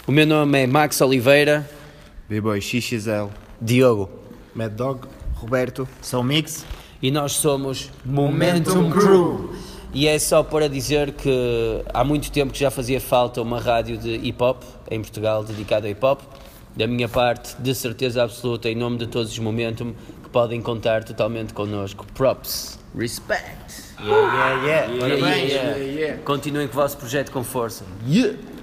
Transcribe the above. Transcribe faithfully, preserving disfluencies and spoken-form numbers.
O meu nome é Max Oliveira. B-Boy X X L. Diogo. Mad Dog. Roberto. São Mix. E nós somos Momentum Crew. E é só para dizer que há muito tempo que já fazia falta uma rádio de hip-hop em Portugal dedicada a hip-hop. Da minha parte, de certeza absoluta, em nome de todos os Momentum, que podem contar totalmente connosco. Props. Respect. Yeah, yeah, yeah. Yeah, Parabéns. yeah, yeah. Continuem com o vosso projeto com força. Yeah.